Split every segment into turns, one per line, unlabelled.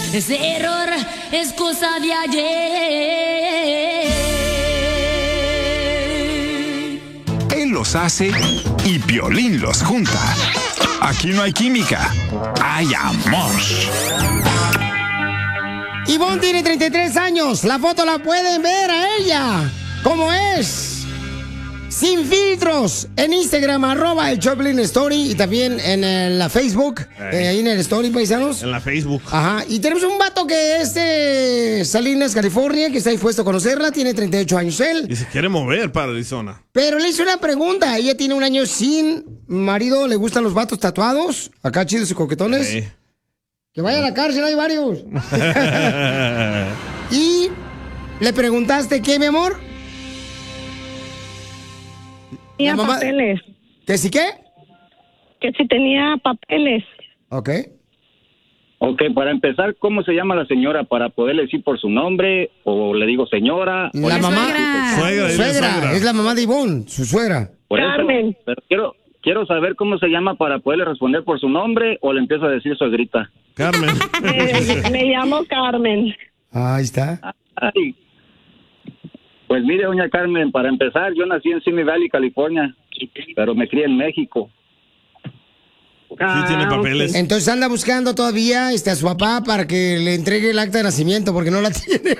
ese error es cosa de ayer.
Él los hace y Piolín los junta. Aquí no hay química, hay amor.
Ivonne tiene 33 años. La foto la pueden ver a ella. ¿Cómo es? Sin filtros. En Instagram, @el Choplin Story. Y también en la Facebook. Ahí en el Story, paisanos.
En la Facebook.
Ajá. Y tenemos un vato que es de Salinas, California, que está dispuesto a conocerla. Tiene 38 años él.
Y se quiere mover para Arizona.
Pero le hice una pregunta. Ella tiene 1 año sin marido. ¿Le gustan los vatos tatuados? Acá chidos y coquetones.
Sí.
Que vaya a la cárcel, hay varios. Y le preguntaste, ¿qué, mi amor?
Tenía papeles.
¿Que sí qué?
Que si tenía papeles.
Ok.
Ok, para empezar, ¿cómo se llama la señora? Para poderle decir por su nombre, o le digo señora. O
La mamá.
Suegra.
Suegra. Es la mamá de Ivonne, su suegra.
Por eso,
Carmen.
pero quiero saber cómo se llama para poderle responder por su nombre, o le empiezo a decir suegrita.
Carmen.
Me llamo Carmen.
Ahí está.
Ay. Pues mire, doña Carmen, para empezar, yo nací en Simi Valley, California, pero me crié en México.
Sí tiene papeles.
Entonces anda buscando todavía a su papá para que le entregue el acta de nacimiento, porque no la tiene.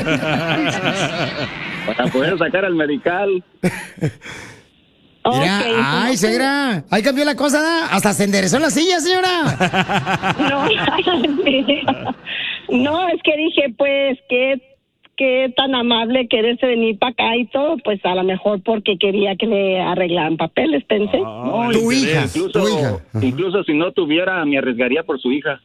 Para poder sacar al medical.
Mira,
Okay,
ay, suegra, ahí cambió la cosa, ¿da? Hasta se enderezó en la silla, señora.
No, es que dije, pues, qué tan amable quererse venir para acá y todo, pues a lo mejor porque quería que le arreglaran papeles, pensé.
No,
Tu hija,
incluso,
tu hija.
incluso si no tuviera, me arriesgaría por su hija.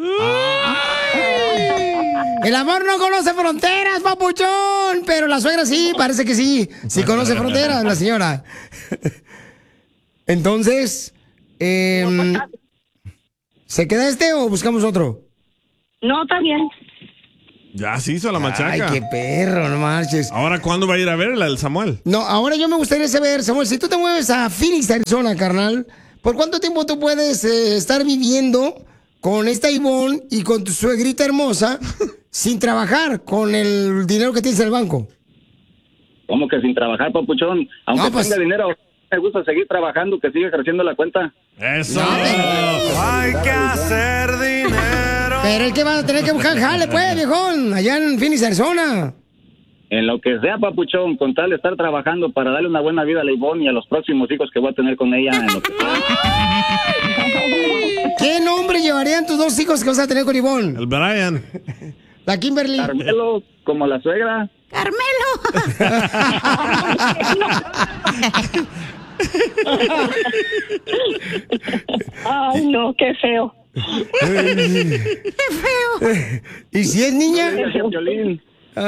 El amor no conoce fronteras, papuchón. Pero la suegra sí, parece que sí. Sí conoce fronteras, la señora. Entonces, ¿se queda este o buscamos otro?
No, está bien.
Ya se hizo la machaca.
Ay, qué perro, no marches.
Ahora, ¿cuándo va a ir a ver la del Samuel?
No, ahora yo me gustaría saber, Samuel, si tú te mueves a Phoenix, Arizona, carnal, ¿por cuánto tiempo tú puedes estar viviendo con esta Ivonne y con tu suegrita hermosa sin trabajar, con el dinero que tienes en el banco?
¿Cómo que sin trabajar, papuchón? Aunque
No, pues-
tenga dinero, me gusta seguir trabajando, que siga creciendo la cuenta.
Eso.
Hay que hacer dinero.
Pero es que va a tener que buscar jale, pues, viejón, allá en Phoenix, Arizona.
En lo que sea, papuchón, con tal de estar trabajando para darle una buena vida a la Ivonne y a los próximos hijos que voy a tener con ella. En lo que
¿Qué nombre llevarían tus 2 hijos que vas a tener con Ivonne?
El Brian.
La Kimberly.
Carmelo, como la suegra.
Ay, no, qué feo.
¿Y si es niña?
Violín.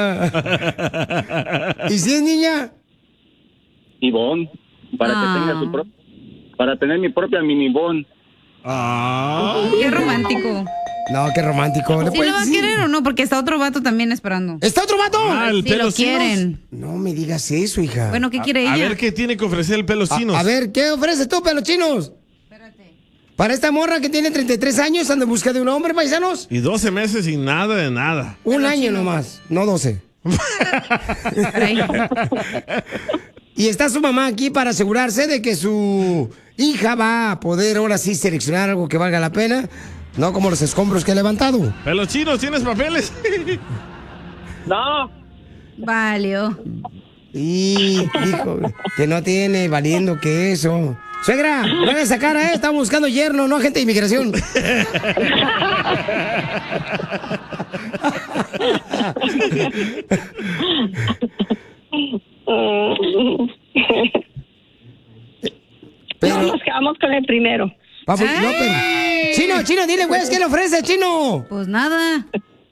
¿Y si es niña?
Ivonne, para que tenga su para tener mi propia mini Ivonne.
Qué romántico.
No, qué romántico. ¿Le
¿Sí
puedes
lo va a
decir?
querer o no? Porque está otro vato también esperando.
¿Está otro vato?
El
Si
pelo
lo quieren.
chinos.
No me digas eso, hija.
Bueno, ¿qué quiere
A
ella?
ver qué tiene que ofrecer el pelo chinos.
A ver, ¿qué ofreces tú, pelochinos?
Espérate.
Para esta morra que tiene 33 años, anda en busca de un hombre, paisanos.
Y 12 meses sin nada de nada.
Un año nomás, no 12. Y está su mamá aquí para asegurarse de que su hija va a poder ahora sí seleccionar algo que valga la pena. No como los escombros que ha levantado.
Pelo chinos, ¿tienes papeles?
No.
Valió.
Y dijo que no tiene valiendo que eso. Suegra, no hagas esa cara, estamos buscando yerno, no agente de inmigración.
No, nos quedamos con el primero.
Papu, no, pero... Chino, dile, güey, ¿qué le ofrece, Chino?
Pues nada.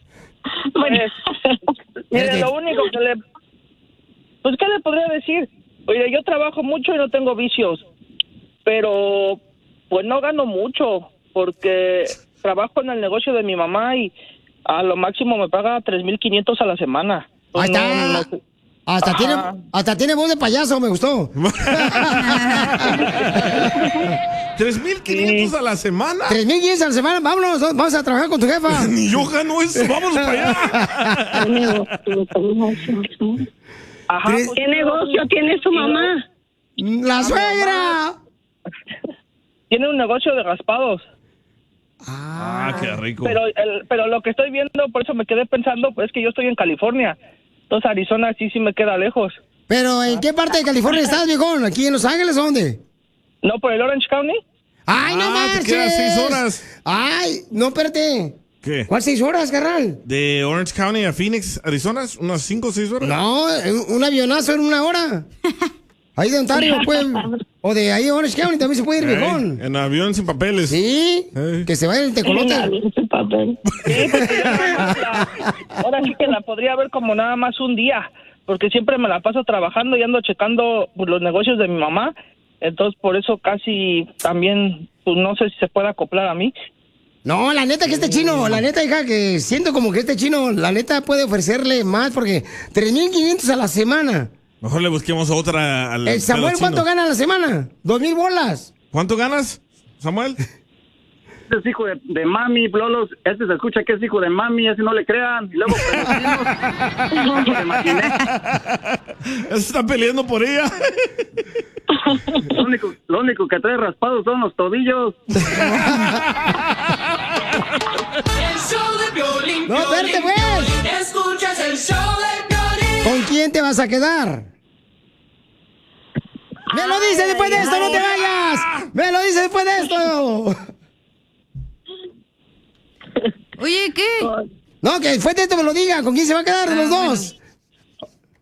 Mire, lo único que le... Pues, ¿qué le podría decir? Oye, yo trabajo mucho y no tengo vicios, pero pues no gano mucho porque trabajo en el negocio de mi mamá y a lo máximo me paga $3,500 a la semana.
Ahí
Pues,
está.
no sé.
Hasta tiene voz de payaso, me gustó.
3,500 a la semana.
3,500 a la semana, vámonos, vamos a trabajar con tu jefa.
Ni yo gano eso, vámonos para allá.
Ajá, ¿qué negocio tiene su mamá?
¡La suegra!
Tiene un negocio de raspados.
Ah, qué rico.
Pero lo que estoy viendo, por eso me quedé pensando, pues es que yo estoy en California. Entonces Arizona sí me queda lejos.
¿Pero en qué parte de California estás, viejón? ¿Aquí en Los Ángeles o dónde?
No, por el Orange County.
¡Ay, no marches!
te quedas 6 horas.
¡Ay, no, espérate!
¿Qué?
¿Cuál 6 horas, carnal?
De Orange County a Phoenix, Arizona, unas 5 o 6 horas.
No, un avionazo en 1 hora. Ahí de Ontario, pues. O de ahí Orange County también se puede ir, viejón.
En avión sin papeles.
Sí, que se vaya el tecolote.
Sí, porque ahora sí que la podría ver como nada más un día, porque siempre me la paso trabajando y ando checando pues, los negocios de mi mamá. Entonces, por eso casi también, pues no sé si se puede acoplar a mí.
No, la neta que este chino, la neta, hija, que siento como que este chino, la neta puede ofrecerle más porque 3,500 a la semana.
Mejor le busquemos otra al
El Samuel,
pelo
¿cuánto
chino.
gana a la semana? 2,000 bolas.
¿Cuánto ganas, Samuel?
Este es hijo de mami, Lolos. Este se escucha que es hijo de mami, ese no le crean. Y luego, me imaginé.
Se está peleando por ella.
Lo único que trae raspados son los tobillos.
No, espérate, pues.
Escuchas el show de Piolín.
¿Con quién te vas a quedar? ¡Me lo dice después de esto, no te vayas! ¡Me lo dice después de esto!
Oye, ¿qué?
No, que después de esto me lo diga. ¿Con quién se va a quedar de los dos?